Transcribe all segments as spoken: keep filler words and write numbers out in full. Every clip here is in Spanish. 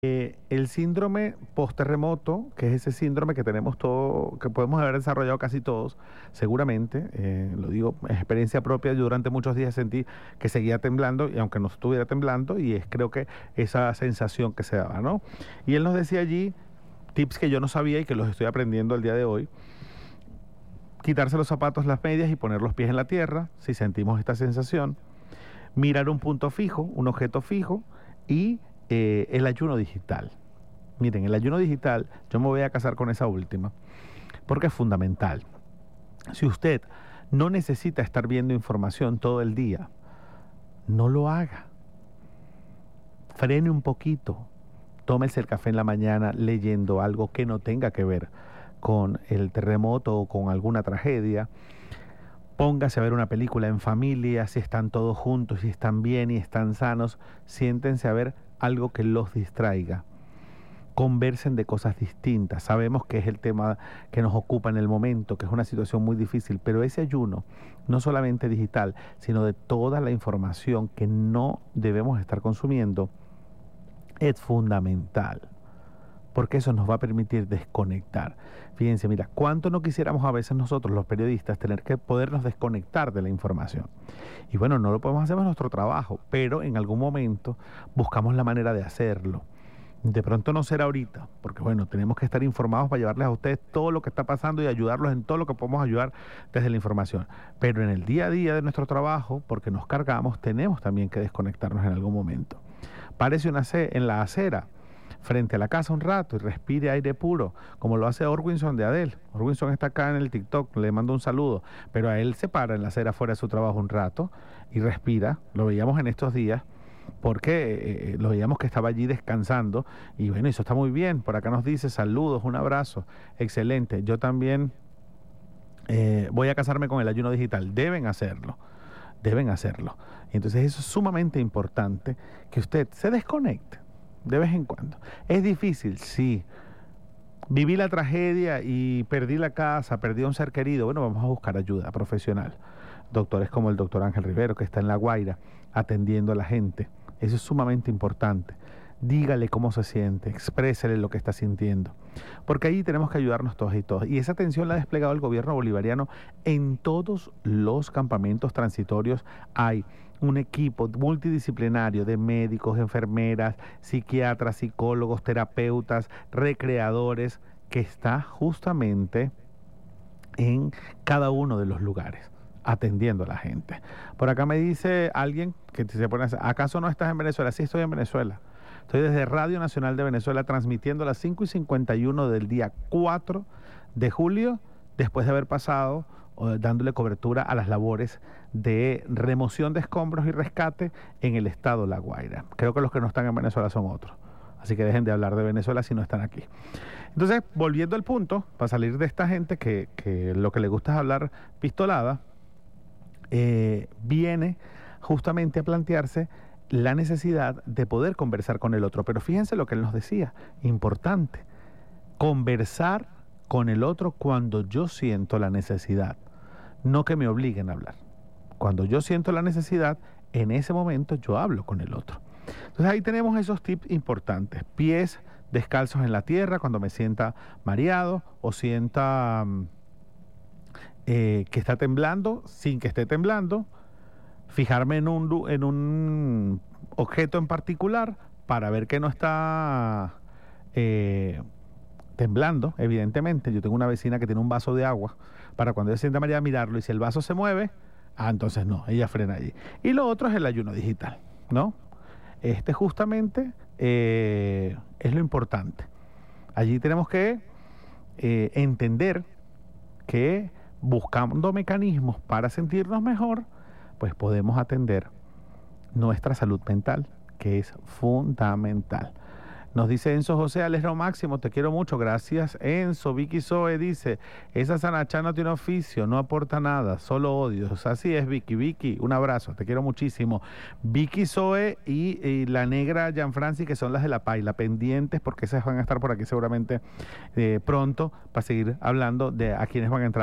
Eh, el síndrome post-terremoto, que es ese síndrome que tenemos todo, que podemos haber desarrollado casi todos, seguramente, eh, lo digo, es experiencia propia, yo durante muchos días sentí que seguía temblando, y aunque no estuviera temblando, y es creo que esa sensación que se daba, ¿no? Y él nos decía allí tips que yo no sabía y que los estoy aprendiendo el día de hoy: quitarse los zapatos, las medias y poner los pies en la tierra, si sentimos esta sensación; mirar un punto fijo, un objeto fijo; y eh, el ayuno digital. Miren, el ayuno digital, yo me voy a casar con esa última, porque es fundamental. Si usted no necesita estar viendo información todo el día, no lo haga. Frene un poquito. Tómese el café en la mañana leyendo algo que no tenga que ver con el terremoto o con alguna tragedia. Póngase a ver una película en familia, si están todos juntos, si están bien y están sanos, siéntense a ver algo que los distraiga. Conversen de cosas distintas. Sabemos que es el tema que nos ocupa en el momento, que es una situación muy difícil, pero ese ayuno, no solamente digital, sino de toda la información que no debemos estar consumiendo, es fundamental, porque eso nos va a permitir desconectar. Fíjense, mira, cuánto no quisiéramos a veces nosotros, los periodistas, tener que podernos desconectar de la información. Y bueno, no lo podemos hacer en nuestro trabajo, pero en algún momento buscamos la manera de hacerlo. De pronto no será ahorita, porque bueno, tenemos que estar informados para llevarles a ustedes todo lo que está pasando y ayudarlos en todo lo que podemos ayudar desde la información. Pero en el día a día de nuestro trabajo, porque nos cargamos, tenemos también que desconectarnos en algún momento. Párese una ce- en la acera frente a la casa un rato y respire aire puro, como lo hace Orwinson de Adele. Orwinson está acá en el TikTok, le mando un saludo, pero a él se para en la acera fuera de su trabajo un rato y respira. Lo veíamos en estos días, porque eh, lo veíamos que estaba allí descansando, y bueno, eso está muy bien. Por acá nos dice saludos, un abrazo, excelente. Yo también eh, voy a casarme con el ayuno digital. Deben hacerlo, deben hacerlo. Y entonces eso es sumamente importante, que usted se desconecte de vez en cuando. Es difícil, sí. Viví la tragedia y perdí la casa, perdí a un ser querido. Bueno, vamos a buscar ayuda profesional. Doctores como el doctor Ángel Rivero, que está en La Guaira atendiendo a la gente. Eso es sumamente importante. Dígale cómo se siente, exprésele lo que está sintiendo, porque ahí tenemos que ayudarnos todos y todas. Y esa atención la ha desplegado el gobierno bolivariano en todos los campamentos transitorios. Hay un equipo multidisciplinario de médicos, enfermeras, psiquiatras, psicólogos, terapeutas, recreadores, que está justamente en cada uno de los lugares, atendiendo a la gente. Por acá me dice alguien que se pone, ¿acaso no estás en Venezuela? Sí, estoy en Venezuela. Estoy desde Radio Nacional de Venezuela transmitiendo a las cinco y cincuenta y uno del día cuatro de julio, después de haber pasado eh, dándole cobertura a las labores de remoción de escombros y rescate en el estado La Guaira. Creo que los que no están en Venezuela son otros. Así que dejen de hablar de Venezuela si no están aquí. Entonces, volviendo al punto, para salir de esta gente que, que lo que le gusta es hablar pistolada, eh, viene justamente a plantearse la necesidad de poder conversar con el otro. Pero fíjense lo que él nos decía, importante: conversar con el otro cuando yo siento la necesidad, no que me obliguen a hablar. Cuando yo siento la necesidad, en ese momento yo hablo con el otro. Entonces ahí tenemos esos tips importantes: pies descalzos en la tierra cuando me sienta mareado o sienta eh, que está temblando sin que esté temblando; fijarme en un, en un objeto en particular para ver que no está eh, temblando, evidentemente. Yo tengo una vecina que tiene un vaso de agua para cuando ella sienta mareada mirarlo, y si el vaso se mueve, ah, entonces no, ella frena allí. Y lo otro es el ayuno digital, ¿no? Este justamente eh, es lo importante. Allí tenemos que eh, entender que buscando mecanismos para sentirnos mejor, pues podemos atender nuestra salud mental, que es fundamental. Nos dice Enzo José: Alejandro Máximo, te quiero mucho. Gracias, Enzo. Vicky Zoe dice: esa Sanachá no tiene oficio, no aporta nada, solo odios. Así es, Vicky. Vicky, un abrazo, te quiero muchísimo. Vicky Zoe y, y la negra Gianfranci, que son las de la paila, pendientes, porque esas van a estar por aquí seguramente eh, pronto, para seguir hablando de a quienes van a entrar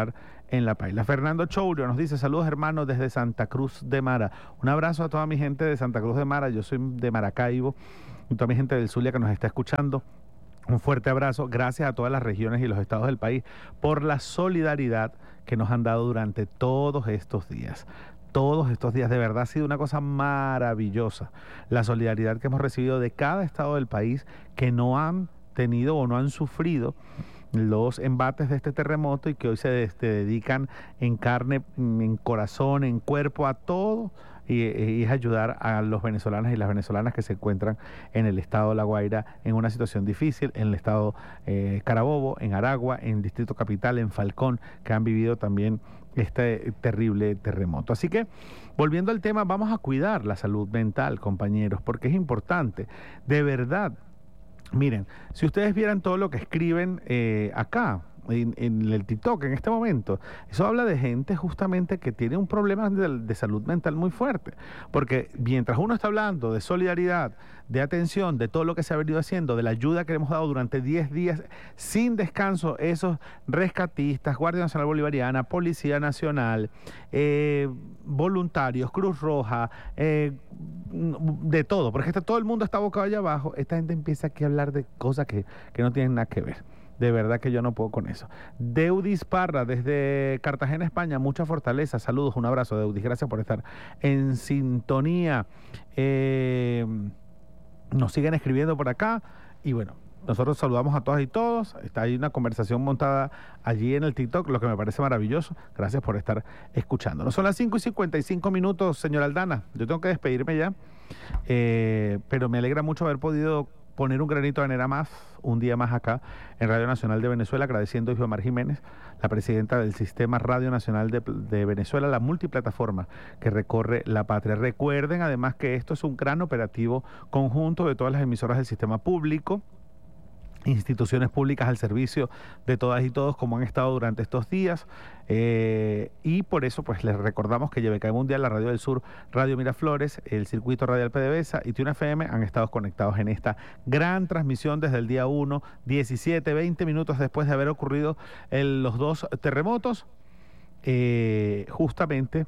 en La Paila. Fernando Chourio nos dice, saludos hermanos desde Santa Cruz de Mara. Un abrazo a toda mi gente de Santa Cruz de Mara, yo soy de Maracaibo, y toda mi gente del Zulia que nos está escuchando. Un fuerte abrazo, gracias a todas las regiones y los estados del país por la solidaridad que nos han dado durante todos estos días. Todos estos días, de verdad ha sido una cosa maravillosa. La solidaridad que hemos recibido de cada estado del país que no han tenido o no han sufrido los embates de este terremoto y que hoy se, se dedican en carne, en corazón, en cuerpo a todo. Y, y es ayudar a los venezolanos y las venezolanas que se encuentran en el estado de La Guaira en una situación difícil, en el estado eh, Carabobo, en Aragua, en Distrito Capital, en Falcón, que han vivido también este terrible terremoto. Así que, volviendo al tema, vamos a cuidar la salud mental, compañeros, porque es importante. De verdad, miren, si ustedes vieran todo lo que escriben eh, acá, En, en el TikTok en este momento, eso habla de gente justamente que tiene un problema de, de salud mental muy fuerte, porque mientras uno está hablando de solidaridad, de atención, de todo lo que se ha venido haciendo, de la ayuda que hemos dado durante diez días sin descanso, esos rescatistas, Guardia Nacional Bolivariana, Policía Nacional, eh, voluntarios, Cruz Roja, eh, de todo, porque está, todo el mundo está abocado allá abajo, esta gente empieza aquí a hablar de cosas que, que no tienen nada que ver. De verdad que yo no puedo con eso. Deudis Parra, desde Cartagena, España, mucha fortaleza. Saludos, un abrazo, Deudis. Gracias por estar en sintonía. Eh, nos siguen escribiendo por acá. Y bueno, nosotros saludamos a todas y todos. Está ahí una conversación montada allí en el TikTok, lo que me parece maravilloso. Gracias por estar escuchándonos. Son las cinco y cincuenta y cinco minutos, señora Aldana. Yo tengo que despedirme ya. Eh, pero me alegra mucho haber podido poner un granito de arena más, un día más acá en Radio Nacional de Venezuela, agradeciendo a Xiomar Jiménez, la presidenta del Sistema Radio Nacional de, de Venezuela, la multiplataforma que recorre la patria. Recuerden además que esto es un gran operativo conjunto de todas las emisoras del sistema público, instituciones públicas al servicio de todas y todos, como han estado durante estos días, eh, y por eso pues les recordamos que Yebecae Mundial, la Radio del Sur, Radio Miraflores, el Circuito Radial PDVSA y Tuna F M han estado conectados en esta gran transmisión desde el día uno, diecisiete, veinte minutos después de haber ocurrido el, los dos terremotos. Eh, justamente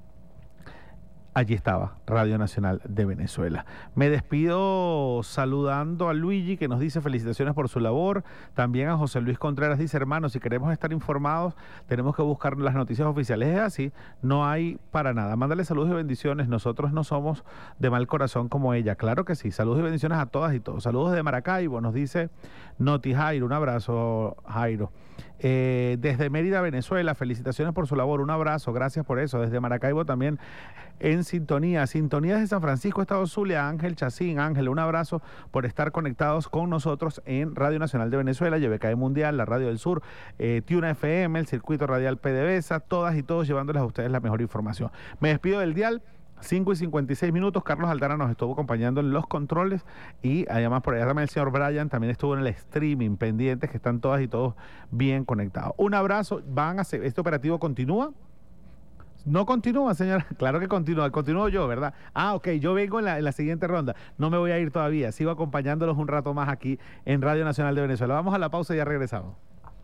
allí estaba Radio Nacional de Venezuela. Me despido saludando a Luigi, que nos dice felicitaciones por su labor. También a José Luis Contreras dice, hermanos, si queremos estar informados, tenemos que buscar las noticias oficiales. Es así, no hay para nada. Mándale saludos y bendiciones. Nosotros no somos de mal corazón como ella. Claro que sí. Saludos y bendiciones a todas y todos. Saludos de Maracaibo, nos dice Noti Jairo. Un abrazo, Jairo. Eh, desde Mérida, Venezuela, felicitaciones por su labor, un abrazo, gracias por eso. Desde Maracaibo también en sintonía, sintonía desde San Francisco, Estado Zulia, Ángel Chacín. Ángel, un abrazo por estar conectados con nosotros en Radio Nacional de Venezuela, Yebecae Mundial, la Radio del Sur, eh, Tuna F M, el Circuito Radial PDVSA, todas y todos llevándoles a ustedes la mejor información. Me despido del dial. cinco y cincuenta y seis minutos, Carlos Aldana nos estuvo acompañando en los controles y además por allá también el señor Brian también estuvo en el streaming, pendientes que están todas y todos bien conectados. Un abrazo, van a hacer, ¿este operativo continúa? No continúa, señora, claro que continúa, continúo yo, ¿verdad? Ah, ok, yo vengo en la, en la siguiente ronda, no me voy a ir todavía, sigo acompañándolos un rato más aquí en Radio Nacional de Venezuela. Vamos a la pausa y ya regresamos.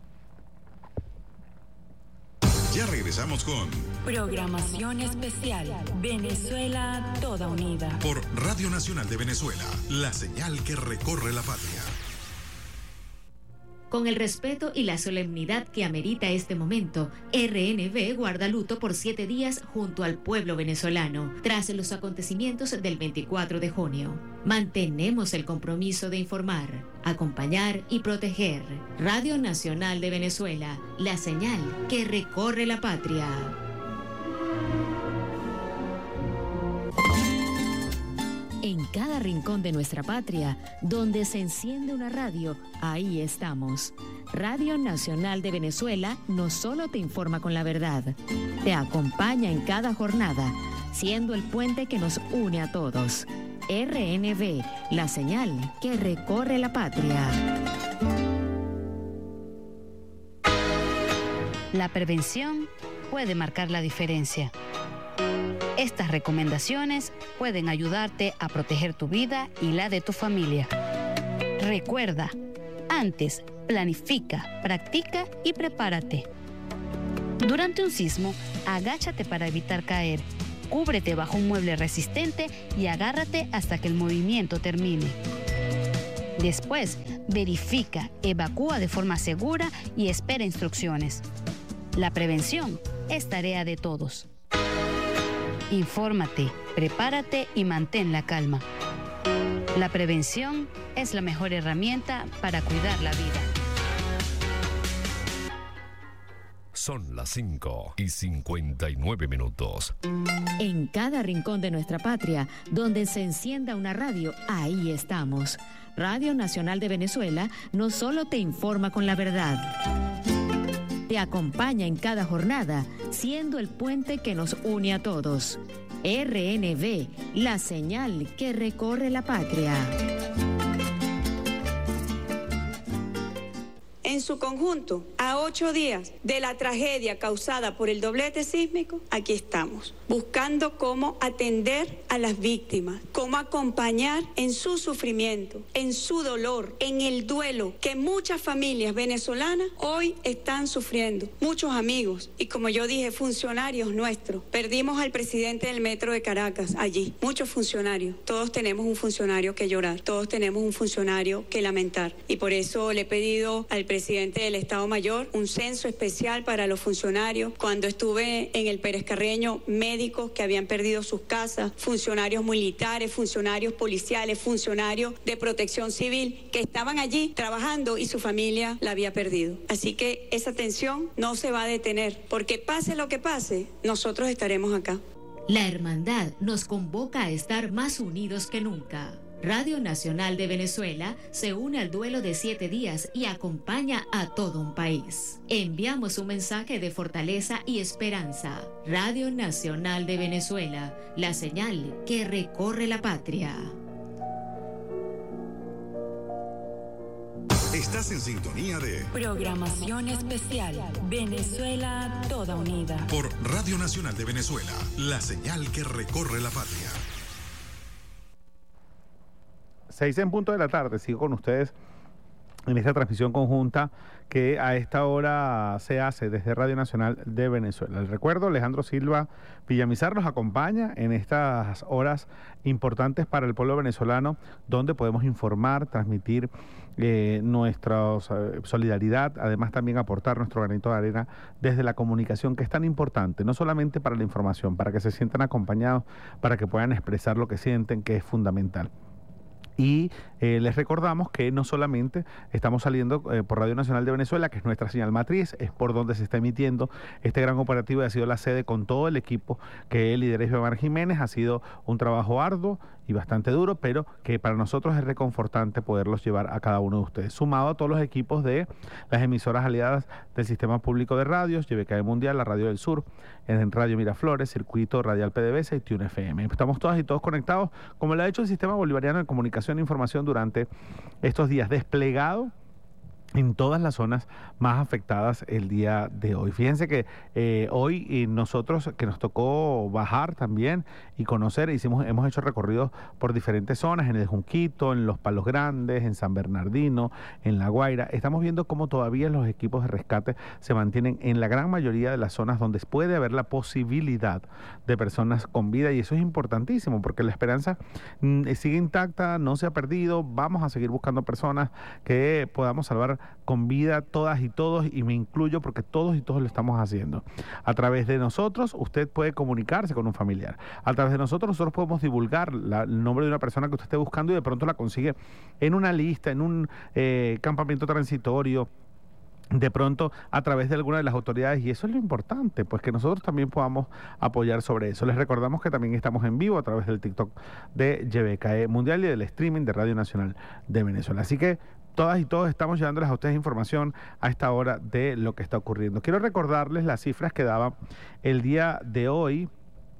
Ya regresamos con Programación Especial Venezuela Toda Unida por Radio Nacional de Venezuela, la señal que recorre la patria. Con el respeto y la solemnidad que amerita este momento, R N V guarda luto por siete días junto al pueblo venezolano, tras los acontecimientos del veinticuatro de junio. Mantenemos el compromiso de informar, acompañar y proteger. Radio Nacional de Venezuela, la señal que recorre la patria. En cada rincón de nuestra patria, donde se enciende una radio, ahí estamos. Radio Nacional de Venezuela no solo te informa con la verdad, te acompaña en cada jornada, siendo el puente que nos une a todos. R N V, la señal que recorre la patria. La prevención puede marcar la diferencia. Estas recomendaciones pueden ayudarte a proteger tu vida y la de tu familia. Recuerda, antes, planifica, practica y prepárate. Durante un sismo, agáchate para evitar caer. Cúbrete bajo un mueble resistente y agárrate hasta que el movimiento termine. Después, verifica, evacúa de forma segura y espera instrucciones. La prevención es tarea de todos. Infórmate, prepárate y mantén la calma. La prevención es la mejor herramienta para cuidar la vida. Son las cinco y cincuenta y nueve minutos. En cada rincón de nuestra patria, donde se encienda una radio, ahí estamos. Radio Nacional de Venezuela no solo te informa con la verdad, te acompaña en cada jornada, siendo el puente que nos une a todos. R N V, la señal que recorre la patria. En su conjunto, a ocho días de la tragedia causada por el doblete sísmico, aquí estamos, buscando cómo atender a las víctimas, cómo acompañar en su sufrimiento, en su dolor, en el duelo que muchas familias venezolanas hoy están sufriendo. Muchos amigos y, como yo dije, funcionarios nuestros. Perdimos al presidente del Metro de Caracas allí, muchos funcionarios. Todos tenemos un funcionario que llorar, todos tenemos un funcionario que lamentar. Y por eso le he pedido al presidente presidente del Estado Mayor un censo especial para los funcionarios. Cuando estuve en el Pérez Carreño, médicos que habían perdido sus casas, funcionarios militares, funcionarios policiales, funcionarios de protección civil que estaban allí trabajando y su familia la había perdido. Así que esa tensión no se va a detener, porque pase lo que pase, nosotros estaremos acá. La hermandad nos convoca a estar más unidos que nunca. Radio Nacional de Venezuela se une al duelo de siete días y acompaña a todo un país. Enviamos un mensaje de fortaleza y esperanza. Radio Nacional de Venezuela, la señal que recorre la patria. Estás en sintonía de Programación especial. Venezuela toda unida. Por Radio Nacional de Venezuela, la señal que recorre la patria. Seis en punto de la tarde, sigo con ustedes en esta transmisión conjunta que a esta hora se hace desde Radio Nacional de Venezuela. Les recuerdo, Alejandro Silva Villamizar nos acompaña en estas horas importantes para el pueblo venezolano, donde podemos informar, transmitir eh, nuestra eh, solidaridad, además también aportar nuestro granito de arena desde la comunicación, que es tan importante, no solamente para la información, para que se sientan acompañados, para que puedan expresar lo que sienten, que es fundamental. Y eh, les recordamos que no solamente estamos saliendo eh, por Radio Nacional de Venezuela, que es nuestra señal matriz, es por donde se está emitiendo este gran operativo y ha sido la sede con todo el equipo que lidera Isabel Jiménez. Ha sido un trabajo arduo y bastante duro, pero que para nosotros es reconfortante poderlos llevar a cada uno de ustedes, sumado a todos los equipos de las emisoras aliadas del Sistema Público de Radios, Y B K E Mundial, la Radio del Sur, en Radio Miraflores, Circuito Radial P D V S y Tune F M. Estamos todas y todos conectados, como lo ha hecho el Sistema Bolivariano de Comunicación e Información durante estos días, desplegado en todas las zonas más afectadas el día de hoy. Fíjense que eh, hoy eh, nosotros, que nos tocó bajar también y conocer, hicimos, hemos hecho recorridos por diferentes zonas, en el Junquito, en Los Palos Grandes, en San Bernardino, en La Guaira. Estamos viendo cómo todavía los equipos de rescate se mantienen en la gran mayoría de las zonas donde puede haber la posibilidad de personas con vida, y eso es importantísimo porque la esperanza mm, sigue intacta, no se ha perdido. Vamos a seguir buscando personas que podamos salvar con vida, todas y todos, y me incluyo porque todos y todos lo estamos haciendo. A través de nosotros usted puede comunicarse con un familiar. A través de nosotros nosotros podemos divulgar la, el nombre de una persona que usted esté buscando y de pronto la consigue en una lista, en un eh, campamento transitorio, de pronto a través de alguna de las autoridades, y eso es lo importante, pues que nosotros también podamos apoyar sobre eso. Les recordamos que también estamos en vivo a través del TikTok de Y B K E Mundial y del streaming de Radio Nacional de Venezuela. Así que todas y todos estamos llevándoles a ustedes información a esta hora de lo que está ocurriendo. Quiero recordarles las cifras que daba el día de hoy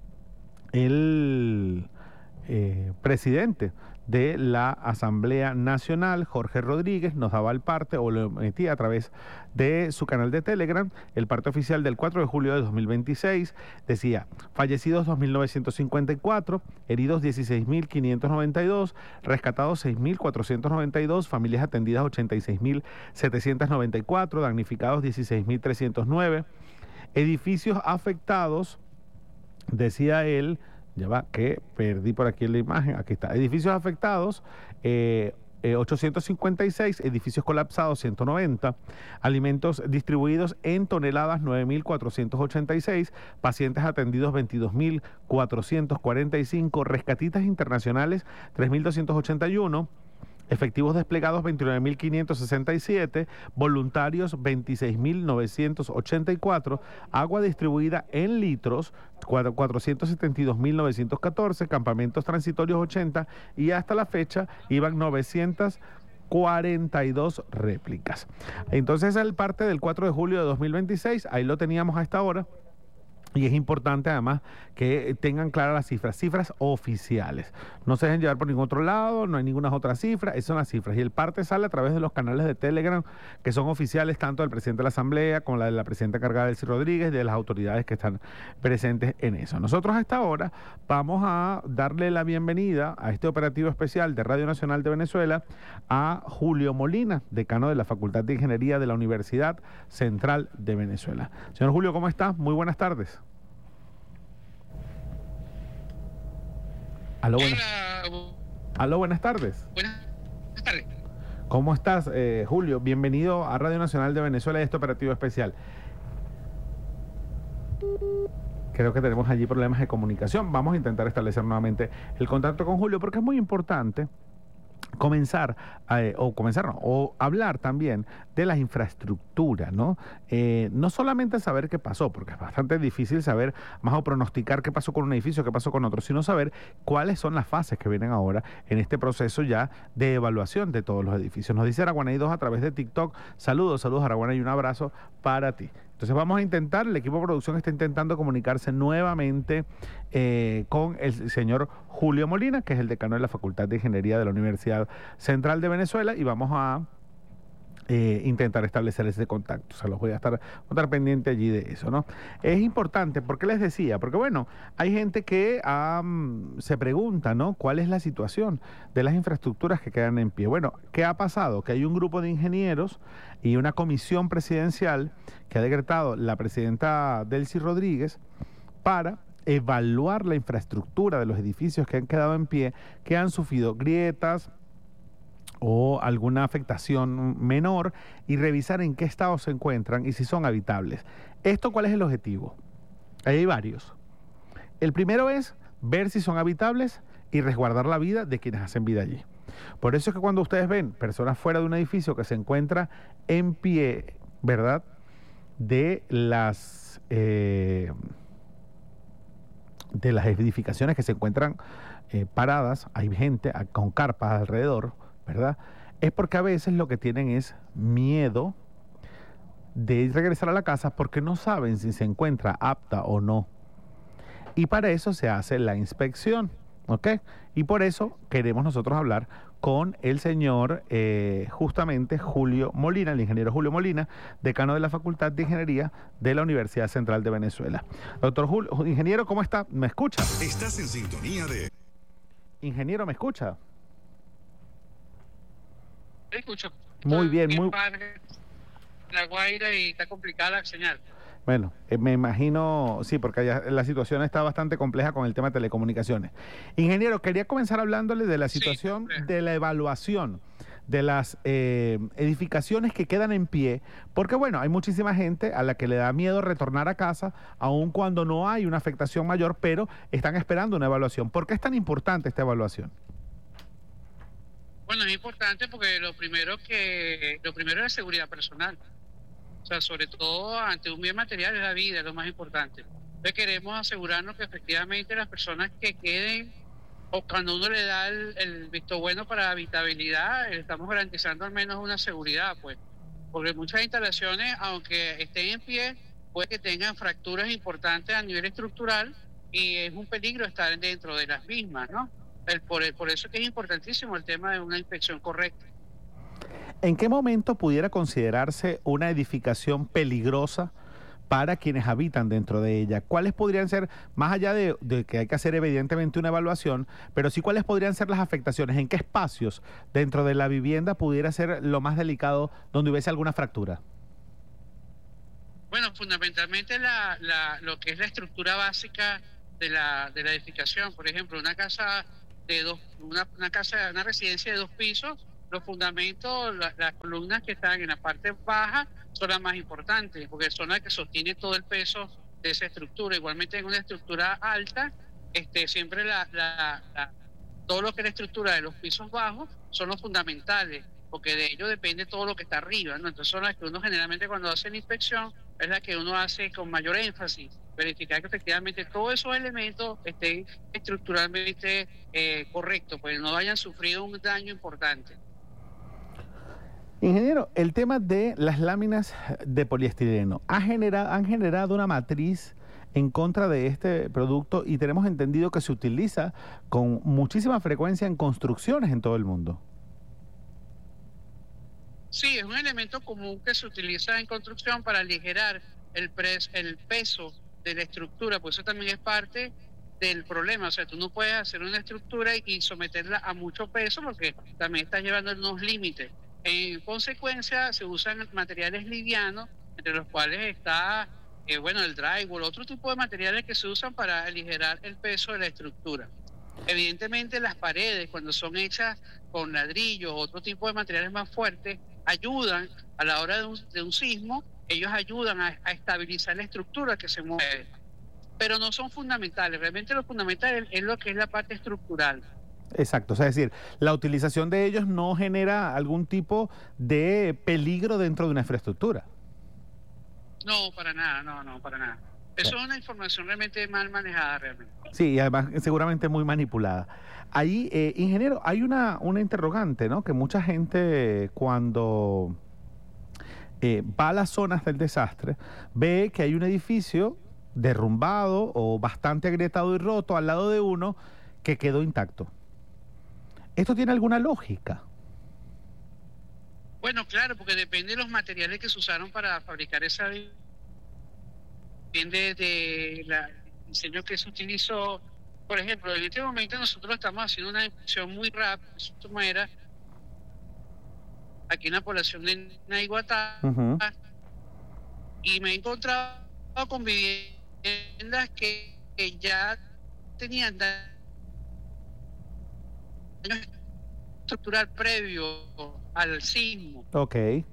el eh, presidente de la Asamblea Nacional, Jorge Rodríguez, nos daba el parte, o lo emitía a través de su canal de Telegram, el parte oficial del cuatro de julio de dos mil veintiséis, decía: fallecidos dos mil novecientos cincuenta y cuatro, heridos dieciséis mil quinientos noventa y dos, rescatados seis mil cuatrocientos noventa y dos, familias atendidas ochenta y seis mil setecientos noventa y cuatro, damnificados dieciséis mil trescientos nueve, Edificios afectados, decía él, ya va, que perdí por aquí la imagen, aquí está, edificios afectados, eh, eh, ochocientos cincuenta y seis, edificios colapsados ciento noventa, alimentos distribuidos en toneladas nueve mil cuatrocientos ochenta y seis, pacientes atendidos veintidós mil cuatrocientos cuarenta y cinco, rescatistas internacionales tres mil doscientos ochenta y uno, efectivos desplegados veintinueve mil quinientos sesenta y siete, voluntarios veintiséis mil novecientos ochenta y cuatro, agua distribuida en litros cuatrocientos setenta y dos mil novecientos catorce, campamentos transitorios ochenta y hasta la fecha iban novecientos cuarenta y dos réplicas. Entonces el parte del cuatro de julio de dos mil veintiséis, ahí lo teníamos a esta hora. Y es importante además que tengan claras las cifras, cifras oficiales. No se dejen llevar por ningún otro lado, no hay ninguna otra cifra, esas son las cifras. Y el parte sale a través de los canales de Telegram que son oficiales tanto del presidente de la Asamblea como la de la presidenta encargada Delcy Rodríguez, de las autoridades que están presentes en eso. Nosotros a esta hora vamos a darle la bienvenida a este operativo especial de Radio Nacional de Venezuela a Julio Molina, decano de la Facultad de Ingeniería de la Universidad Central de Venezuela. Señor Julio, ¿cómo está? Muy buenas tardes. Aló, buenas, Aló, buenas tardes. Buenas tardes. ¿Cómo estás, eh, Julio? Bienvenido a Radio Nacional de Venezuela y este operativo especial. Creo que tenemos allí problemas de comunicación. Vamos a intentar establecer nuevamente el contacto con Julio porque es muy importante comenzar, eh, o comenzar, no, o hablar también de las infraestructuras, ¿no? Eh, no solamente saber qué pasó, porque es bastante difícil saber, más o pronosticar qué pasó con un edificio, qué pasó con otro, sino saber cuáles son las fases que vienen ahora en este proceso ya de evaluación de todos los edificios. Nos dice Araguanay dos a través de TikTok. Saludos, saludos Araguanay y un abrazo para ti. Entonces vamos a intentar, el equipo de producción está intentando comunicarse nuevamente eh, con el señor Julio Molina, que es el decano de la Facultad de Ingeniería de la Universidad Central de Venezuela, y vamos a eh, intentar establecer ese contacto. O sea, los voy a estar, voy a estar pendiente allí de eso, ¿no? Es importante, ¿por qué les decía? Porque bueno, hay gente que um, se pregunta, ¿no? ¿Cuál es la situación de las infraestructuras que quedan en pie? Bueno, ¿qué ha pasado? Que hay un grupo de ingenieros y una comisión presidencial que ha decretado la presidenta Delcy Rodríguez para evaluar la infraestructura de los edificios que han quedado en pie, que han sufrido grietas o alguna afectación menor, y revisar en qué estado se encuentran y si son habitables. ¿Esto cuál es el objetivo? Ahí hay varios. El primero es ver si son habitables y resguardar la vida de quienes hacen vida allí. Por eso es que cuando ustedes ven personas fuera de un edificio que se encuentra en pie, ¿verdad?, de las eh, de las edificaciones que se encuentran eh, paradas, hay gente con carpas alrededor, ¿verdad? Es porque a veces lo que tienen es miedo de regresar a la casa porque no saben si se encuentra apta o no. Y para eso se hace la inspección, ¿ok? Y por eso queremos nosotros hablar con el señor eh, justamente Julio Molina, el ingeniero Julio Molina, decano de la Facultad de Ingeniería de la Universidad Central de Venezuela. Doctor Julio, ingeniero, ¿cómo está? ¿Me escucha? Estás en sintonía de... Ingeniero, ¿me escucha? Te escucho. Muy bien, muy... La Guaira y está complicada la señal. Bueno, eh, me imagino, sí, porque allá la situación está bastante compleja con el tema de telecomunicaciones. Ingeniero, quería comenzar hablándole de la situación sí, de la evaluación de las eh, edificaciones que quedan en pie, porque bueno, hay muchísima gente a la que le da miedo retornar a casa, aun cuando no hay una afectación mayor, pero están esperando una evaluación. ¿Por qué es tan importante esta evaluación? Bueno, es importante porque lo primero que lo primero es la seguridad personal. O sea, sobre todo ante un bien material es la vida, es lo más importante. Entonces queremos asegurarnos que efectivamente las personas que queden, o cuando uno le da el, el visto bueno para habitabilidad, estamos garantizando al menos una seguridad, pues. Porque muchas instalaciones, aunque estén en pie, puede que tengan fracturas importantes a nivel estructural y es un peligro estar dentro de las mismas, ¿no? El, por, el, por eso que es importantísimo el tema de una inspección correcta. ¿En qué momento pudiera considerarse una edificación peligrosa para quienes habitan dentro de ella? ¿Cuáles podrían ser, más allá de, de que hay que hacer evidentemente una evaluación, pero sí cuáles podrían ser las afectaciones? ¿En qué espacios dentro de la vivienda pudiera ser lo más delicado donde hubiese alguna fractura? Bueno, fundamentalmente la, la, lo que es la estructura básica de la, de la edificación. Por ejemplo, una casa de dos, una, una casa, una residencia de dos pisos, los fundamentos, la, las columnas que están en la parte baja son las más importantes, porque son las que sostienen todo el peso de esa estructura. Igualmente en una estructura alta, este, siempre la, la, la, todo lo que es la estructura de los pisos bajos son los fundamentales, porque de ello depende todo lo que está arriba, ¿no? Entonces son las que uno generalmente cuando hace la inspección es la que uno hace con mayor énfasis, verificar que efectivamente todos esos elementos estén estructuralmente eh, correctos, pues no hayan sufrido un daño importante. Ingeniero, el tema de las láminas de poliestireno ha generado, han generado una matriz en contra de este producto y tenemos entendido que se utiliza con muchísima frecuencia en construcciones en todo el mundo. Sí, es un elemento común que se utiliza en construcción para aligerar el, pres, el peso de la estructura, pues eso también es parte del problema. O sea, tú no puedes hacer una estructura y someterla a mucho peso porque también estás llevando unos límites. En consecuencia, se usan materiales livianos, entre los cuales está, eh, bueno, el drywall, otro tipo de materiales que se usan para aligerar el peso de la estructura. Evidentemente, las paredes, cuando son hechas con ladrillos o otro tipo de materiales más fuertes, ayudan a la hora de un, de un sismo, ellos ayudan a, a estabilizar la estructura que se mueve, pero no son fundamentales. Realmente lo fundamental es lo que es la parte estructural. Exacto, o sea, es decir, la utilización de ellos no genera algún tipo de peligro dentro de una infraestructura. No, para nada, no, no, para nada. Eso es una información realmente mal manejada realmente. Sí, y además seguramente muy manipulada. Ahí, eh, ingeniero, hay una, una interrogante, ¿no? Que mucha gente cuando eh, va a las zonas del desastre ve que hay un edificio derrumbado o bastante agrietado y roto al lado de uno que quedó intacto. ¿Esto tiene alguna lógica? Bueno, claro, porque depende de los materiales que se usaron para fabricar esa... Depende de la diseño que se utilizó. Por ejemplo, en este momento nosotros estamos haciendo una inspección muy rápida, era aquí en la población de Naiguatá, uh-huh. y me he encontrado con viviendas que, que ya tenían daño estructural previo al sismo. Ok.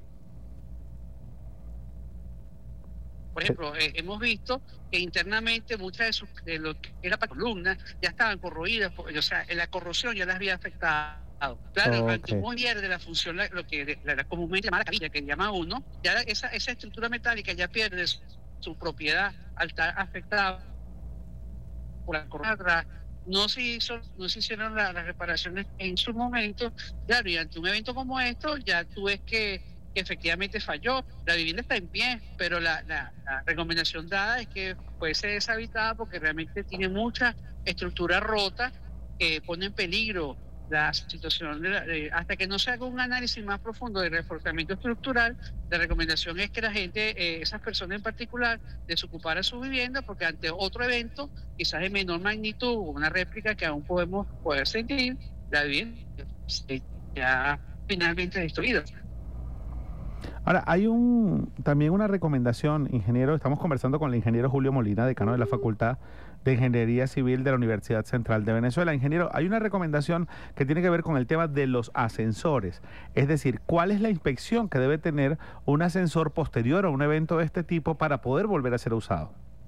Por ejemplo, eh, hemos visto que internamente muchas de, sus, de lo que era para columnas ya estaban corroídas, o sea, la corrosión ya las había afectado. Claro, okay. El antimuelle de la función, lo que de, la, la comúnmente llamada cabilla, que llama uno, ya esa, esa estructura metálica ya pierde su, su propiedad al estar afectada por la corrosión. No se hizo, no se hicieron la, las reparaciones en su momento. Claro, y ante un evento como esto, ya tú ves que que efectivamente falló. La vivienda está en pie, pero la, la, la recomendación dada es que puede ser deshabitada porque realmente tiene mucha estructura rota que pone en peligro la situación. De la, de, hasta que no se haga un análisis más profundo de reforzamiento estructural, la recomendación es que la gente, eh, esas personas en particular, desocuparan su vivienda porque ante otro evento, quizás de menor magnitud, una réplica que aún podemos poder sentir, la vivienda ya finalmente destruida. Ahora, hay un también una recomendación, ingeniero, estamos conversando con el ingeniero Julio Molina, decano de la Facultad de Ingeniería Civil de la Universidad Central de Venezuela. Ingeniero, hay una recomendación que tiene que ver con el tema de los ascensores, es decir, ¿cuál es la inspección que debe tener un ascensor posterior a un evento de este tipo para poder volver a ser usado?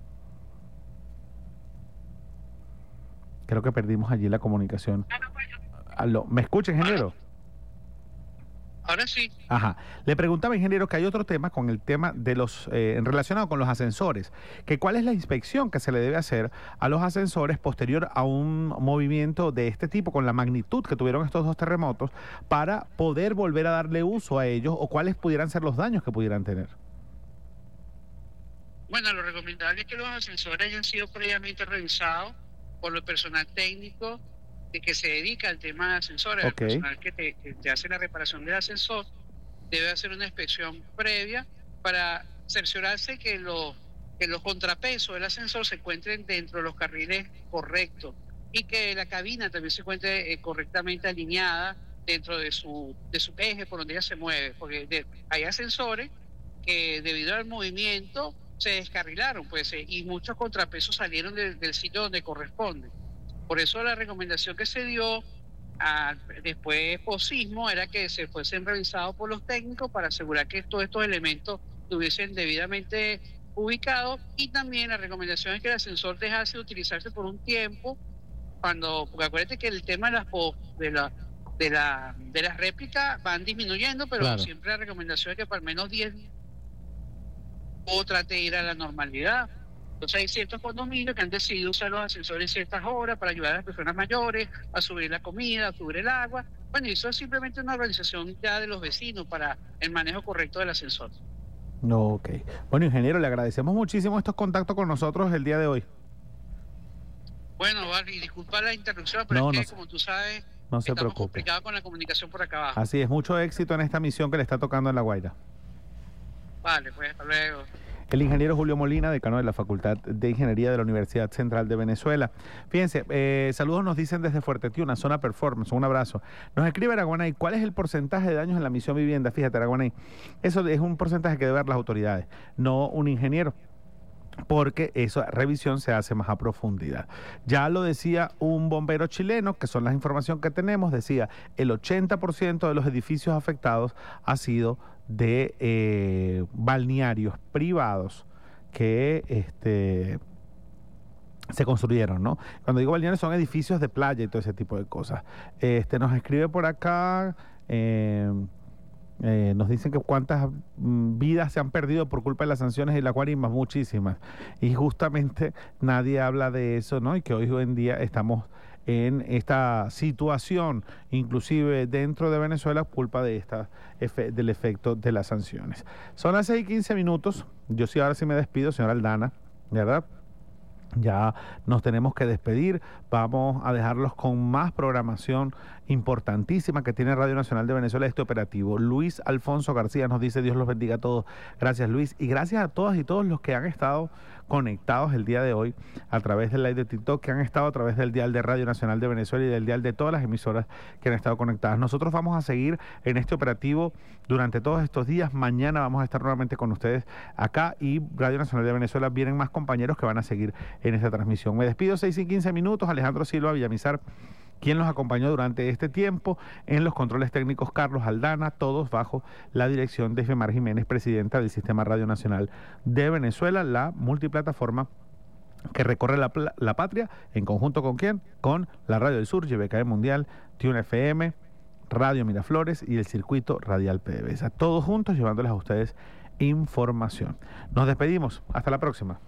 Creo que perdimos allí la comunicación. Aló, ¿me escucha, ingeniero? Ahora sí. Ajá. Le preguntaba, ingeniero, que hay otro tema con el tema de los, eh, relacionado con los ascensores, que cuál es la inspección que se le debe hacer a los ascensores posterior a un movimiento de este tipo, con la magnitud que tuvieron estos dos terremotos, para poder volver a darle uso a ellos, o cuáles pudieran ser los daños que pudieran tener. Bueno, lo recomendable es que los ascensores hayan sido previamente revisados por el personal técnico de que se dedica al tema de ascensores. Okay. El personal que te, que te hace la reparación del ascensor debe hacer una inspección previa para cerciorarse que los, que los contrapesos del ascensor se encuentren dentro de los carriles correctos y que la cabina también se encuentre eh, correctamente alineada dentro de su, de su eje por donde ella se mueve, porque de, hay ascensores que debido al movimiento se descarrilaron, pues, eh, y muchos contrapesos salieron de, del sitio donde corresponde. Por eso la recomendación que se dio a, después posismo era que se fuesen revisados por los técnicos para asegurar que todos estos elementos estuviesen debidamente ubicados, y también la recomendación es que el ascensor dejase de utilizarse por un tiempo, cuando, porque acuérdate que el tema de las de la de la de las réplicas van disminuyendo, pero claro, siempre la recomendación es que por al menos diez o trate de ir a la normalidad. Entonces hay ciertos condominios que han decidido usar los ascensores ciertas horas para ayudar a las personas mayores a subir la comida, a subir el agua. Bueno, y eso es simplemente una organización ya de los vecinos para el manejo correcto del ascensor. Ok. Bueno, ingeniero, le agradecemos muchísimo estos contactos con nosotros el día de hoy. Bueno, vale, y disculpa la interrupción, pero no, es que, no, como tú sabes, no se estamos preocupe. complicados con la comunicación por acá abajo. Así es, mucho éxito en esta misión que le está tocando en La Guaira. Vale, pues hasta luego. El ingeniero Julio Molina, decano de la Facultad de Ingeniería de la Universidad Central de Venezuela. Fíjense, eh, saludos nos dicen desde Fuerte Tiuna, zona performance, un abrazo. Nos escribe Araguanay, ¿cuál es el porcentaje de daños en la misión vivienda? Fíjate, Araguanay, eso es un porcentaje que deben ver las autoridades, no un ingeniero, porque esa revisión se hace más a profundidad. Ya lo decía un bombero chileno, que son las informaciones que tenemos, decía, el ochenta por ciento de los edificios afectados ha sido de eh, balnearios privados que este, se construyeron, ¿no? Cuando digo balnearios son edificios de playa y todo ese tipo de cosas. Este, nos escribe por acá... Eh, Eh, nos dicen que cuántas mm, vidas se han perdido por culpa de las sanciones y las guarimbas, muchísimas, y justamente nadie habla de eso, ¿no? Y que hoy en día estamos en esta situación, inclusive dentro de Venezuela, culpa de esta efe, del efecto de las sanciones. Son las seis y quince minutos, yo sí ahora sí me despido, señora Aldana, ¿verdad? Ya nos tenemos que despedir, vamos a dejarlos con más programación importantísima que tiene Radio Nacional de Venezuela, este operativo. Luis Alfonso García nos dice, Dios los bendiga a todos. Gracias, Luis, y gracias a todas y todos los que han estado conectados el día de hoy a través del live de TikTok, que han estado a través del dial de Radio Nacional de Venezuela y del dial de todas las emisoras que han estado conectadas. Nosotros vamos a seguir en este operativo durante todos estos días. Mañana vamos a estar nuevamente con ustedes acá, y Radio Nacional de Venezuela vienen más compañeros que van a seguir en esta transmisión. Me despido, seis y quince minutos. Alejandro Silva Villamizar, quien los acompañó durante este tiempo, en los controles técnicos Carlos Aldana, todos bajo la dirección de Femar Jiménez, presidenta del Sistema Radio Nacional de Venezuela, la multiplataforma que recorre la, la patria, en conjunto con quién, con la Radio del Sur, Y B K E Mundial, Tune F M, Radio Miraflores y el Circuito Radial P D V S A, todos juntos llevándoles a ustedes información. Nos despedimos, hasta la próxima.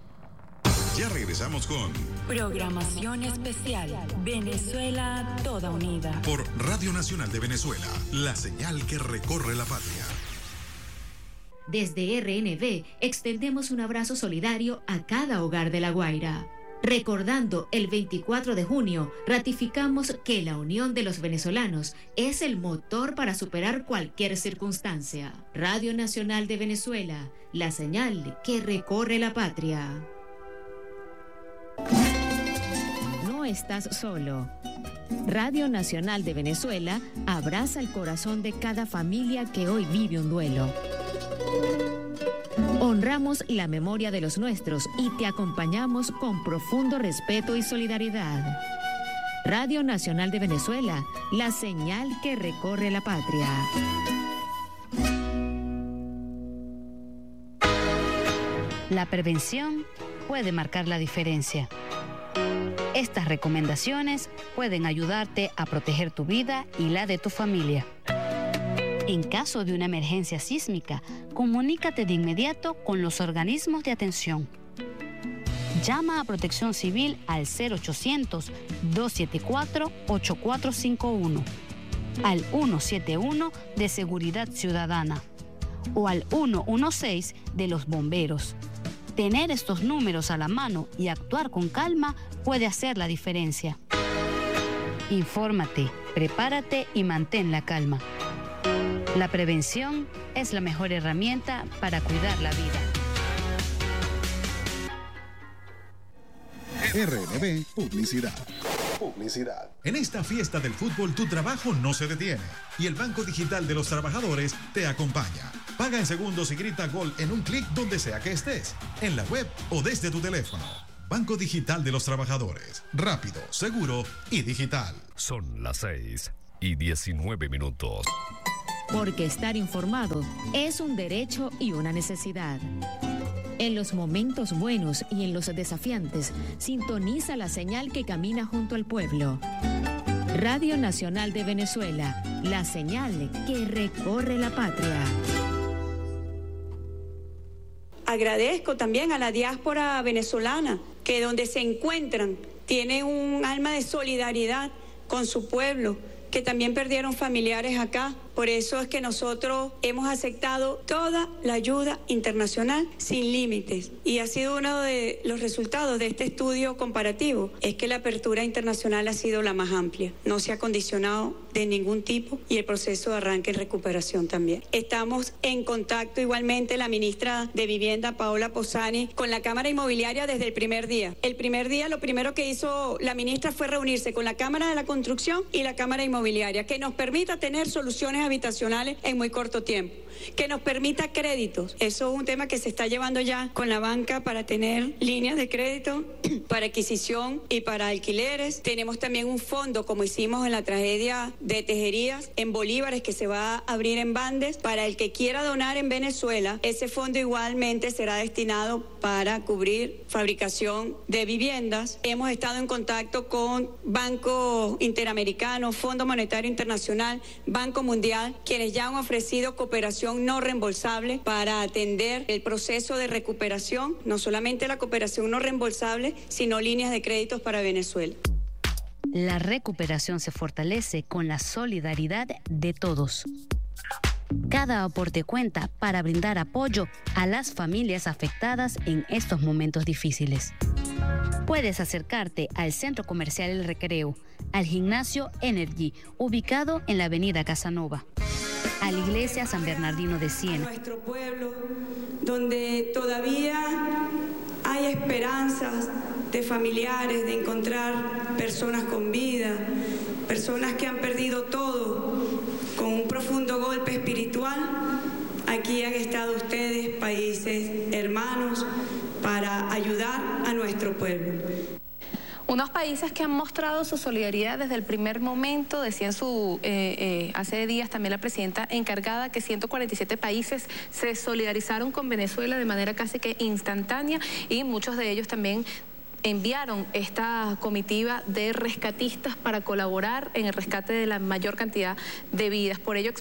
Ya regresamos con Programación especial Venezuela Toda Unida por Radio Nacional de Venezuela, la señal que recorre la patria. Desde R N V extendemos un abrazo solidario a cada hogar de La Guaira. Recordando el veinticuatro de junio, ratificamos que la unión de los venezolanos es el motor para superar cualquier circunstancia. Radio Nacional de Venezuela, la señal que recorre la patria. No estás solo. Radio Nacional de Venezuela abraza el corazón de cada familia que hoy vive un duelo. Honramos la memoria de los nuestros y te acompañamos con profundo respeto y solidaridad. Radio Nacional de Venezuela, la señal que recorre la patria. La prevención puede marcar la diferencia. Estas recomendaciones pueden ayudarte a proteger tu vida y la de tu familia. En caso de una emergencia sísmica, comunícate de inmediato con los organismos de atención. Llama a Protección Civil al cero ochocientos, dos siete cuatro, ocho cuatro cinco uno, al ciento setenta y uno de Seguridad Ciudadana o al ciento dieciséis de los bomberos. Tener estos números a la mano y actuar con calma puede hacer la diferencia. Infórmate, prepárate y mantén la calma. La prevención es la mejor herramienta para cuidar la vida. R N V Publicidad. Publicidad. En esta fiesta del fútbol tu trabajo no se detiene y el Banco Digital de los Trabajadores te acompaña. Paga en segundos y grita gol en un clic donde sea que estés, en la web o desde tu teléfono. Banco Digital de los Trabajadores. Rápido, seguro y digital. Son las seis y diecinueve minutos. Porque estar informado es un derecho y una necesidad. En los momentos buenos y en los desafiantes, sintoniza la señal que camina junto al pueblo. Radio Nacional de Venezuela, la señal que recorre la patria. Agradezco también a la diáspora venezolana, que donde se encuentran tienen un alma de solidaridad con su pueblo, que también perdieron familiares acá. Por eso es que nosotros hemos aceptado toda la ayuda internacional sin límites. Y ha sido uno de los resultados de este estudio comparativo, es que la apertura internacional ha sido la más amplia. No se ha condicionado de ningún tipo y el proceso de arranque y recuperación también. Estamos en contacto igualmente la ministra de Vivienda, Paola Posani, con la Cámara Inmobiliaria desde el primer día. El primer día lo primero que hizo la ministra fue reunirse con la Cámara de la Construcción y la Cámara Inmobiliaria, que nos permita tener soluciones habitacionales en muy corto tiempo, que nos permita créditos. Eso es un tema que se está llevando ya con la banca para tener líneas de crédito para adquisición y para alquileres. Tenemos también un fondo, como hicimos en la tragedia de Tejerías, en bolívares, que se va a abrir en bandes para el que quiera donar en Venezuela. Ese fondo igualmente será destinado para cubrir fabricación de viviendas. Hemos estado en contacto con Banco Interamericano, Fondo Monetario Internacional, Banco Mundial, quienes ya han ofrecido cooperación no reembolsable para atender el proceso de recuperación, no solamente la cooperación no reembolsable, sino líneas de créditos para Venezuela. La recuperación se fortalece con la solidaridad de todos. Cada aporte cuenta para brindar apoyo a las familias afectadas en estos momentos difíciles. Puedes acercarte al Centro Comercial El Recreo, al Gimnasio Energy, ubicado en la Avenida Casanova, a la Iglesia San Bernardino de Siena. Nuestro pueblo, donde todavía hay esperanzas de familiares, de encontrar personas con vida, personas que han perdido todo con un profundo golpe espiritual. Aquí han estado ustedes, países hermanos, para ayudar a nuestro pueblo. Unos países que han mostrado su solidaridad desde el primer momento, decía en su, eh, eh, hace días también la presidenta encargada que ciento cuarenta y siete países se solidarizaron con Venezuela de manera casi que instantánea, y muchos de ellos también enviaron esta comitiva de rescatistas para colaborar en el rescate de la mayor cantidad de vidas. Por ello,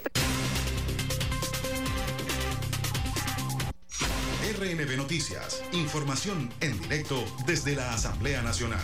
R N B Noticias, información en directo desde la Asamblea Nacional.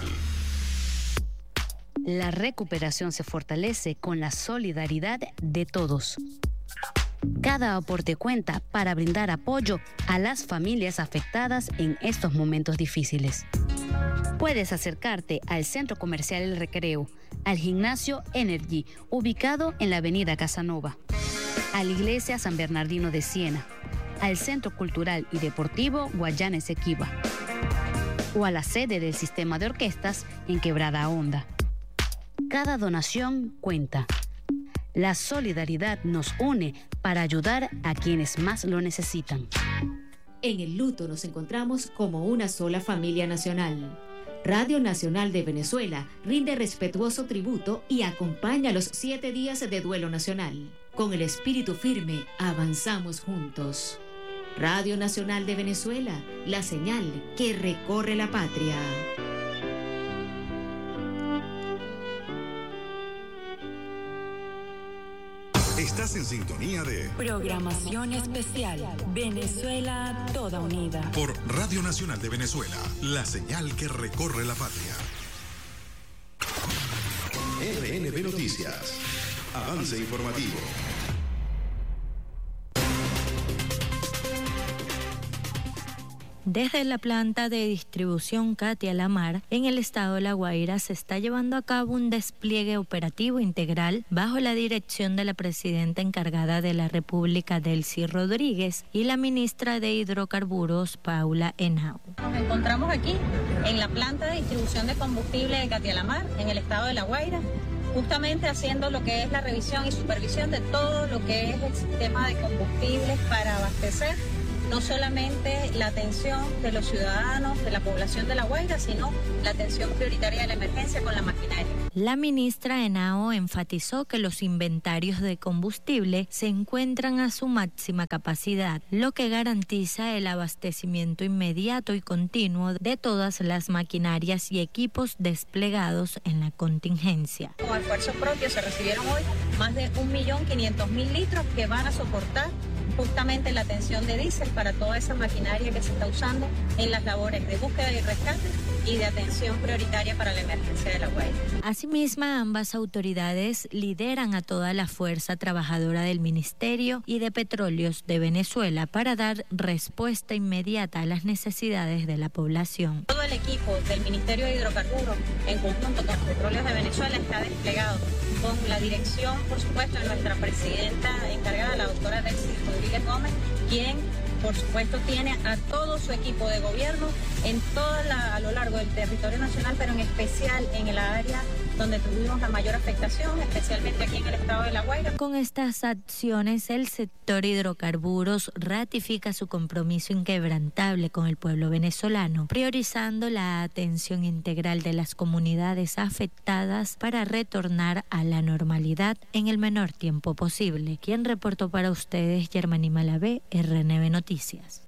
La recuperación se fortalece con la solidaridad de todos. Cada aporte cuenta para brindar apoyo a las familias afectadas en estos momentos difíciles. Puedes acercarte al Centro Comercial El Recreo, al Gimnasio Energy, ubicado en la Avenida Casanova, a la Iglesia San Bernardino de Siena, al Centro Cultural y Deportivo Guayana Esequiba, o a la sede del Sistema de Orquestas en Quebrada Honda. Cada donación cuenta. La solidaridad nos une para ayudar a quienes más lo necesitan. En el luto nos encontramos como una sola familia nacional. Radio Nacional de Venezuela rinde respetuoso tributo y acompaña los siete días de duelo nacional. Con el espíritu firme, avanzamos juntos. Radio Nacional de Venezuela, la señal que recorre la patria. Estás en sintonía de Programación especial Venezuela Toda Unida por Radio Nacional de Venezuela, la señal que recorre la patria. R N B Noticias, avance informativo. Desde la planta de distribución Katia Lamar, en el estado de La Guaira, se está llevando a cabo un despliegue operativo integral bajo la dirección de la presidenta encargada de la República, Delcy Rodríguez, y la ministra de Hidrocarburos, Paula Henao. Nos encontramos aquí en la planta de distribución de combustible de Katia Lamar, en el estado de La Guaira, justamente haciendo lo que es la revisión y supervisión de todo lo que es el sistema de combustibles para abastecer no solamente la atención de los ciudadanos, de la población de La Guaira, sino la atención prioritaria de la emergencia con la maquinaria. La ministra Henao enfatizó que los inventarios de combustible se encuentran a su máxima capacidad, lo que garantiza el abastecimiento inmediato y continuo de todas las maquinarias y equipos desplegados en la contingencia. Con esfuerzo propio se recibieron hoy más de un millón quinientos mil litros que van a soportar justamente la atención de diésel para toda esa maquinaria que se está usando en las labores de búsqueda y rescate y de atención prioritaria para la emergencia de La Guaira. Asimismo, ambas autoridades lideran a toda la fuerza trabajadora del Ministerio y de Petróleos de Venezuela para dar respuesta inmediata a las necesidades de la población. Todo el equipo del Ministerio de Hidrocarburos, en conjunto con Petróleos de Venezuela, está desplegado con la dirección, por supuesto, de nuestra presidenta encargada, la doctora Alexis Rodríguez Gómez, quien, por supuesto, tiene a todo su equipo de gobierno en toda la, a lo largo del territorio nacional, pero en especial en el área donde tuvimos la mayor afectación, especialmente aquí en el estado de La Guaira. Con estas acciones, el sector hidrocarburos ratifica su compromiso inquebrantable con el pueblo venezolano, priorizando la atención integral de las comunidades afectadas para retornar a la normalidad en el menor tiempo posible. Quien reportó para ustedes, Germany Malavé, R N V Noticias.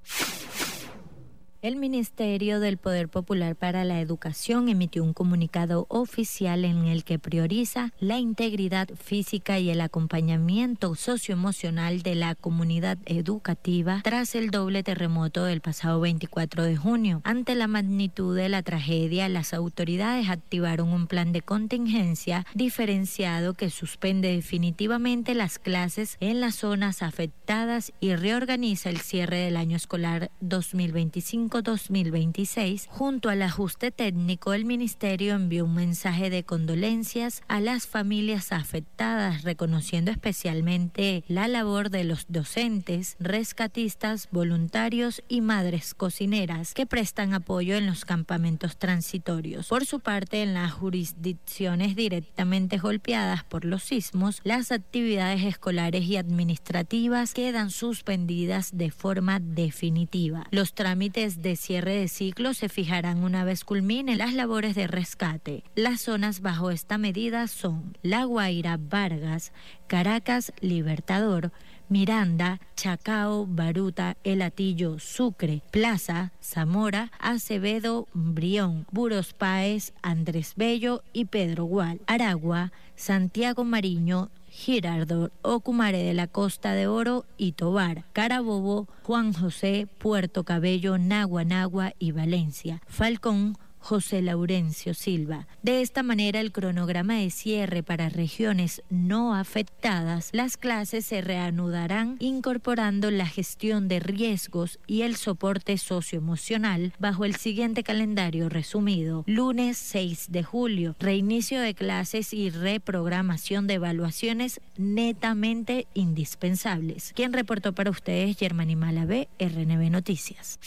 El Ministerio del Poder Popular para la Educación emitió un comunicado oficial en el que prioriza la integridad física y el acompañamiento socioemocional de la comunidad educativa tras el doble terremoto del pasado veinticuatro de junio. Ante la magnitud de la tragedia, las autoridades activaron un plan de contingencia diferenciado que suspende definitivamente las clases en las zonas afectadas y reorganiza el cierre del año escolar dos mil veinticinco dos mil veintiséis. Junto al ajuste técnico, el ministerio envió un mensaje de condolencias a las familias afectadas, reconociendo especialmente la labor de los docentes, rescatistas, voluntarios y madres cocineras que prestan apoyo en los campamentos transitorios. Por su parte, en las jurisdicciones directamente golpeadas por los sismos, las actividades escolares y administrativas quedan suspendidas de forma definitiva. Los trámites de cierre de ciclo se fijarán una vez culminen las labores de rescate. Las zonas bajo esta medida son La Guaira, Vargas, Caracas, Libertador, Miranda, Chacao, Baruta, El Hatillo, Sucre, Plaza, Zamora, Acevedo, Brión, Buros Páez, Andrés Bello y Pedro Gual, Aragua, Santiago Mariño, Girardot, Ocumare de la Costa de Oro y Tobar, Carabobo, Juan José, Puerto Cabello, Nagua Nagua y Valencia, Falcón, José Laurencio Silva. De esta manera, el cronograma de cierre para regiones no afectadas, las clases se reanudarán incorporando la gestión de riesgos y el soporte socioemocional bajo el siguiente calendario resumido. Lunes seis de julio, reinicio de clases y reprogramación de evaluaciones netamente indispensables. Quien reportó para ustedes, Germany Malavé, R N V Noticias.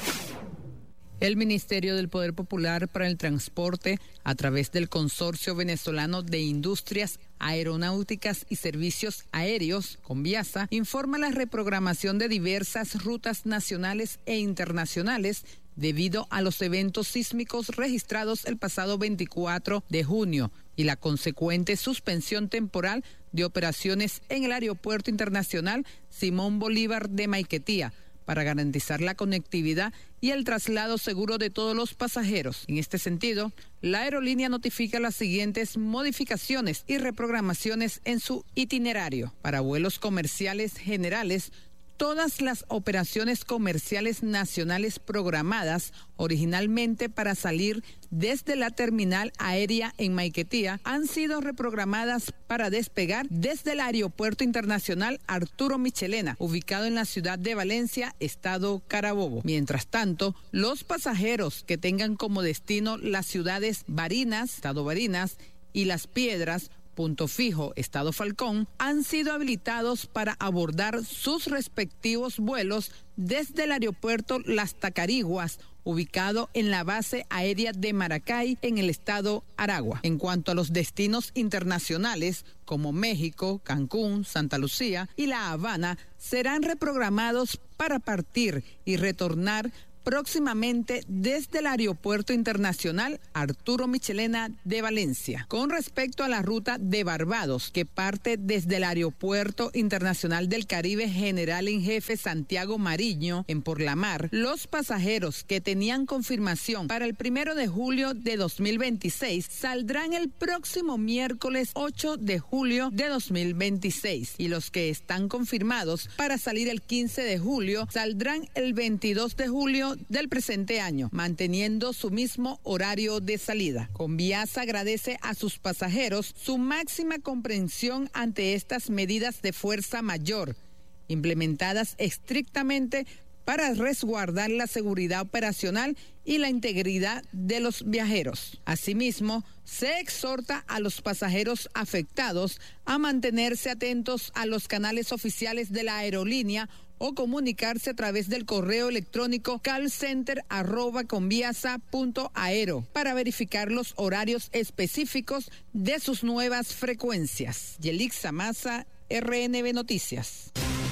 El Ministerio del Poder Popular para el Transporte, a través del Consorcio Venezolano de Industrias Aeronáuticas y Servicios Aéreos, Conviasa, informa la reprogramación de diversas rutas nacionales e internacionales debido a los eventos sísmicos registrados el pasado veinticuatro de junio y la consecuente suspensión temporal de operaciones en el Aeropuerto Internacional Simón Bolívar de Maiquetía, para garantizar la conectividad y el traslado seguro de todos los pasajeros. En este sentido, la aerolínea notifica las siguientes modificaciones y reprogramaciones en su itinerario. Para vuelos comerciales generales, todas las operaciones comerciales nacionales programadas originalmente para salir desde la terminal aérea en Maiquetía han sido reprogramadas para despegar desde el Aeropuerto Internacional Arturo Michelena, ubicado en la ciudad de Valencia, estado Carabobo. Mientras tanto, los pasajeros que tengan como destino las ciudades Barinas, estado Barinas, y Las Piedras, Punto Fijo, estado Falcón, han sido habilitados para abordar sus respectivos vuelos desde el aeropuerto Las Tacariguas, ubicado en la base aérea de Maracay, en el estado Aragua. En cuanto a los destinos internacionales, como México, Cancún, Santa Lucía y La Habana, serán reprogramados para partir y retornar próximamente desde el Aeropuerto Internacional Arturo Michelena de Valencia. Con respecto a la ruta de Barbados, que parte desde el Aeropuerto Internacional del Caribe General en Jefe Santiago Mariño, en Porlamar, los pasajeros que tenían confirmación para el primero de julio de dos mil veintiséis saldrán el próximo miércoles ocho de julio de dos mil veintiséis, y los que están confirmados para salir el quince de julio saldrán el veintidós de julio del presente año, manteniendo su mismo horario de salida. Conviasa agradece a sus pasajeros su máxima comprensión ante estas medidas de fuerza mayor, implementadas estrictamente para resguardar la seguridad operacional y la integridad de los viajeros. Asimismo, se exhorta a los pasajeros afectados a mantenerse atentos a los canales oficiales de la aerolínea o comunicarse a través del correo electrónico callcenter arroba conviasa punto aero para verificar los horarios específicos de sus nuevas frecuencias. Yelixa Maza, R N B Noticias.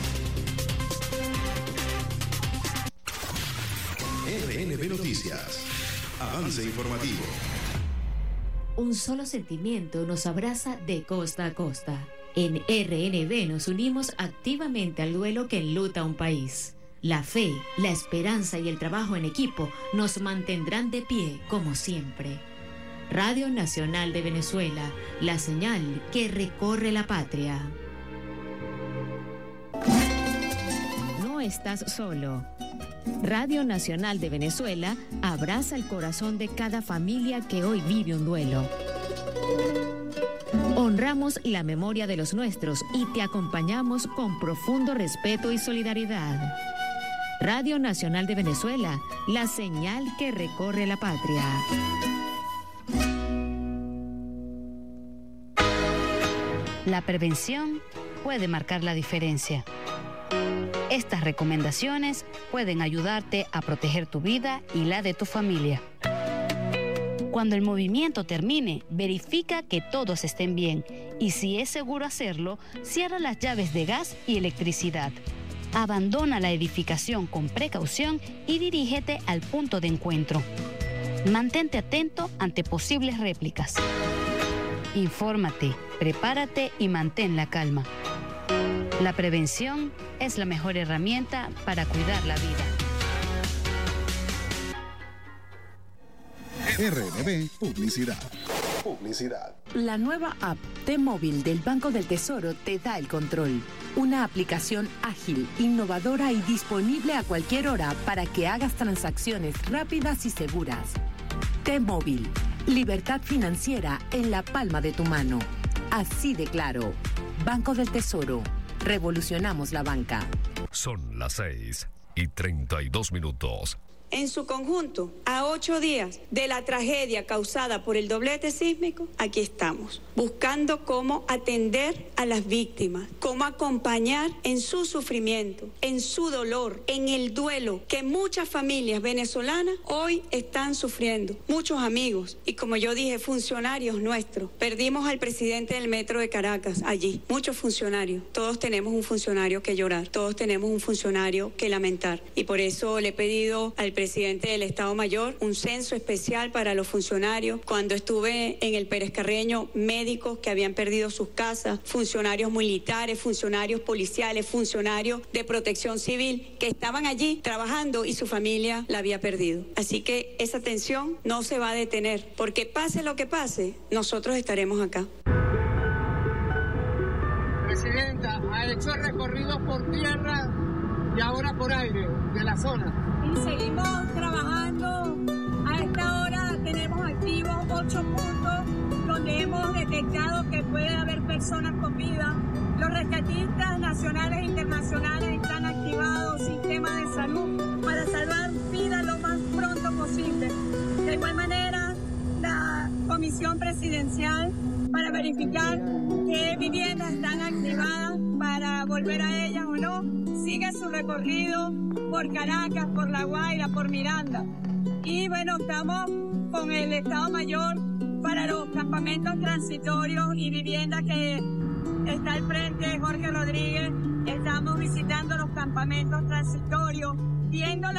R N B Noticias. Avance informativo. Un solo sentimiento nos abraza de costa a costa. En R N B nos unimos activamente al duelo que enluta a un país. La fe, la esperanza y el trabajo en equipo nos mantendrán de pie como siempre. Radio Nacional de Venezuela, la señal que recorre la patria. No estás solo. Radio Nacional de Venezuela abraza el corazón de cada familia que hoy vive un duelo. Honramos la memoria de los nuestros y te acompañamos con profundo respeto y solidaridad. Radio Nacional de Venezuela, la señal que recorre la patria. La prevención puede marcar la diferencia. Estas recomendaciones pueden ayudarte a proteger tu vida y la de tu familia. Cuando el movimiento termine, verifica que todos estén bien y si es seguro hacerlo, cierra las llaves de gas y electricidad. Abandona la edificación con precaución y dirígete al punto de encuentro. Mantente atento ante posibles réplicas. Infórmate, prepárate y mantén la calma. La prevención es la mejor herramienta para cuidar la vida. R N B Publicidad. Publicidad. La nueva app T-Móvil del Banco del Tesoro te da el control. Una aplicación ágil, innovadora y disponible a cualquier hora para que hagas transacciones rápidas y seguras. T-Móvil. Libertad financiera en la palma de tu mano. Así de claro. Banco del Tesoro. Revolucionamos la banca. Son las seis y treinta y dos minutos. En su conjunto, a ocho días de la tragedia causada por el doblete sísmico, aquí estamos, buscando cómo atender a las víctimas, cómo acompañar en su sufrimiento, en su dolor, en el duelo que muchas familias venezolanas hoy están sufriendo, muchos amigos y, como yo dije, funcionarios nuestros. Perdimos al presidente del Metro de Caracas allí, muchos funcionarios. Todos tenemos un funcionario que llorar, todos tenemos un funcionario que lamentar, y por eso le he pedido al presidente del Estado Mayor un censo especial para los funcionarios. Cuando estuve en el Pérez Carreño, médicos que habían perdido sus casas, funcionarios militares, funcionarios policiales, funcionarios de protección civil que estaban allí trabajando y su familia la había perdido. Así que esa tensión no se va a detener, porque pase lo que pase, nosotros estaremos acá. Presidenta, ha hecho recorridos por tierra y ahora por aire de la zona. Y seguimos trabajando. A esta hora tenemos activos ocho puntos donde hemos detectado que puede haber personas con vida. Los rescatistas nacionales e internacionales están activados, sistemas de salud, para salvar vidas lo más pronto posible. De igual manera, la Comisión Presidencial para verificar qué viviendas están activadas para volver a ellas o no, sigue su recorrido por Caracas, por La Guaira, por Miranda. Y bueno, estamos con el Estado Mayor para los campamentos transitorios y vivienda que está al frente Jorge Rodríguez. Estamos visitando los campamentos transitorios, viendo la